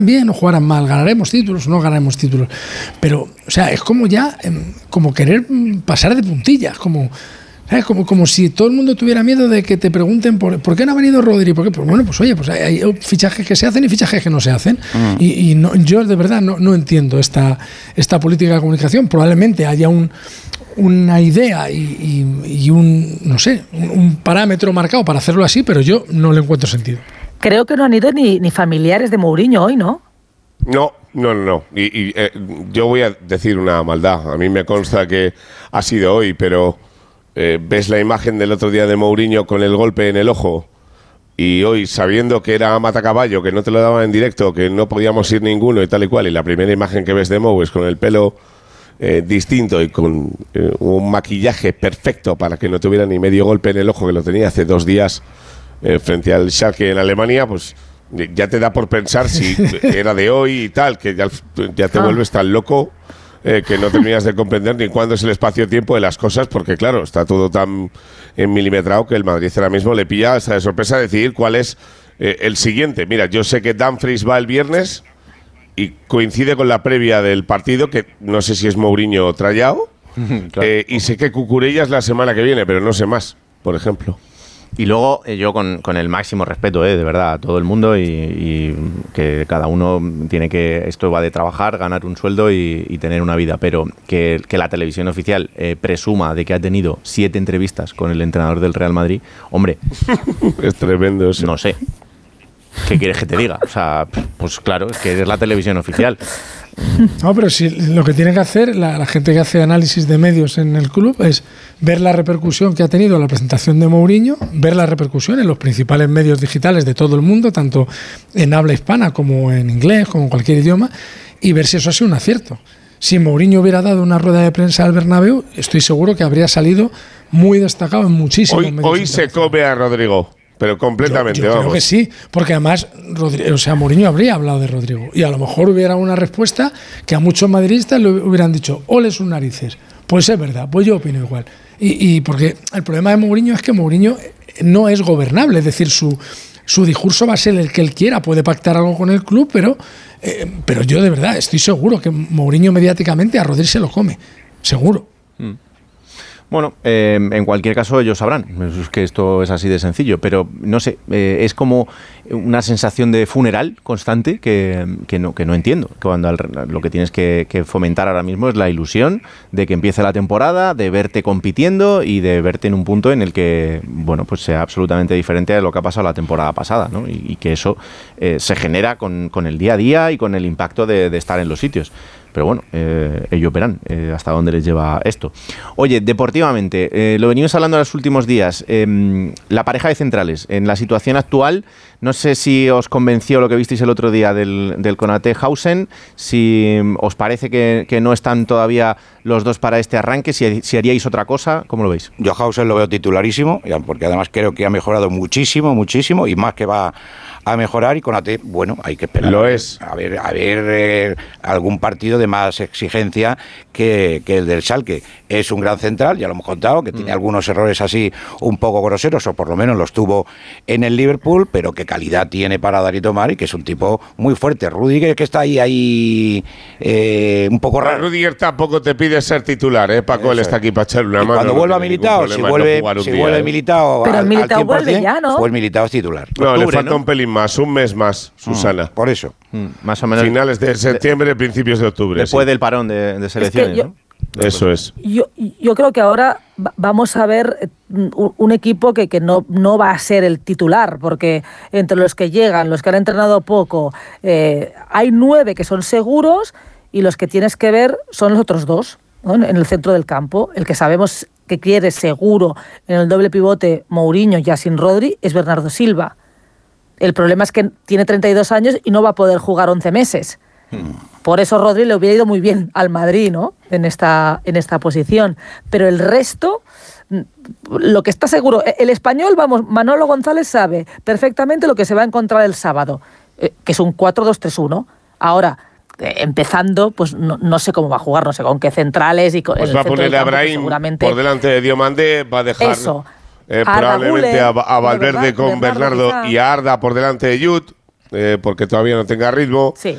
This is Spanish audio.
bien o jugaran mal, ganaremos títulos o no ganaremos títulos, pero, o sea, es como ya, como querer pasar de puntillas, ¿sabes? Como si todo el mundo tuviera miedo de que te pregunten por qué no ha venido Rodri, ¿por qué? Pues bueno, pues oye, pues hay fichajes que se hacen y fichajes que no se hacen, y no, yo de verdad no entiendo esta política de comunicación. Probablemente haya una idea y un parámetro marcado para hacerlo así, pero yo no le encuentro sentido. Creo que no han ido ni familiares de Mourinho hoy, ¿no? No. Y yo voy a decir una maldad. A mí me consta que ha sido hoy, pero ves la imagen del otro día de Mourinho con el golpe en el ojo, y hoy, sabiendo que era matacaballo, que no te lo daban en directo, que no podíamos ir ninguno y tal y cual, y la primera imagen que ves de Mou es con el pelo distinto y con un maquillaje perfecto para que no tuviera ni medio golpe en el ojo, que lo tenía hace 2 días frente al Schalke en Alemania, pues ya te da por pensar si era de hoy y tal, que ya te vuelves tan loco que no terminas de comprender ni cuándo es el espacio-tiempo de las cosas, porque claro, está todo tan milimetrado que el Madrid ahora mismo le pilla hasta de sorpresa decidir cuál es el siguiente. Mira, yo sé que Dumfries va el viernes y coincide con la previa del partido, que no sé si es Mourinho o Trayao, claro. Y sé que Cucurella es la semana que viene, pero no sé más, por ejemplo. Y luego yo con el máximo respeto, de verdad, a todo el mundo, y que cada uno tiene que, esto va de trabajar, ganar un sueldo y tener una vida, pero que la televisión oficial presuma de que ha tenido 7 entrevistas con el entrenador del Real Madrid, hombre, es tremendo eso. No sé, ¿qué quieres que te diga? O sea, pues claro, es que es la televisión oficial. No, pero si lo que tiene que hacer la gente que hace análisis de medios en el club es ver la repercusión que ha tenido la presentación de Mourinho, ver la repercusión en los principales medios digitales de todo el mundo, tanto en habla hispana como en inglés, como en cualquier idioma, y ver si eso ha sido un acierto. Si Mourinho hubiera dado una rueda de prensa al Bernabéu, estoy seguro que habría salido muy destacado en muchísimos medios. Hoy se come a Rodrigo. Pero completamente, yo creo que sí, porque además Mourinho habría hablado de Rodrigo y a lo mejor hubiera una respuesta que a muchos madridistas le hubieran dicho, ole sus narices. Pues es verdad, pues yo opino igual. Y porque el problema de Mourinho es que Mourinho no es gobernable, es decir, su discurso va a ser el que él quiera, puede pactar algo con el club, pero yo de verdad estoy seguro que Mourinho mediáticamente a Rodri se lo come, seguro. Bueno, en cualquier caso ellos sabrán, es que esto es así de sencillo, pero no sé, es como una sensación de funeral constante que no entiendo. Cuando lo que tienes que fomentar ahora mismo es la ilusión de que empiece la temporada, de verte compitiendo y de verte en un punto en el que, bueno, pues sea absolutamente diferente a lo que ha pasado la temporada pasada, ¿no? Y que eso se genera con el día a día y con el impacto de estar en los sitios. Pero bueno, ellos verán hasta dónde les lleva esto. Oye, deportivamente, lo venimos hablando en los últimos días, la pareja de centrales, en la situación actual, no sé si os convenció lo que visteis el otro día del Konaté-Hausen, si os parece que no están todavía los dos para este arranque, si haríais otra cosa, ¿cómo lo veis? Yo a Hausen lo veo titularísimo, porque además creo que ha mejorado muchísimo, y más que va a mejorar, y Konaté, bueno, hay que esperar. Lo es. A ver algún partido de más exigencia que el del Schalke. Es un gran central, ya lo hemos contado, que tiene algunos errores así un poco groseros, o por lo menos los tuvo en el Liverpool, pero que calidad tiene para dar y tomar, y que es un tipo muy fuerte. Rudiger, que está ahí un poco raro. Rudiger tampoco te pide ser titular, Paco, eso. Él está aquí para echarle una mano. Cuando vuelva Militao, si vuelve Militao pero Militao vuelve ya, ¿no? Pues Militao es titular. No, le falta un pelín más, un mes más, Susana. Por eso. Más o menos. Finales de septiembre, principios de octubre. Después del parón de selecciones, ¿no? Eso es. Yo creo que ahora vamos a ver un equipo que no va a ser el titular, porque entre los que llegan, los que han entrenado poco, hay 9 que son seguros, y los que tienes que ver son los otros 2, ¿no? En el centro del campo. El que sabemos que quiere seguro en el doble pivote Mourinho ya sin Rodri es Bernardo Silva. El problema es que tiene 32 años y no va a poder jugar 11 meses. Por eso Rodri le hubiera ido muy bien al Madrid, ¿no? En esta posición. Pero el resto, lo que está seguro, el español, Manolo González sabe perfectamente lo que se va a encontrar el sábado, que es un 4-2-3-1. Ahora, empezando, pues no sé cómo va a jugar, no sé con qué centrales y con pues el va a ponerle a Brahim por delante de Diomandé, va a dejar eso, probablemente a Valverde con Bernardo y a Arda por delante de Yud, porque todavía no tenga ritmo. Sí.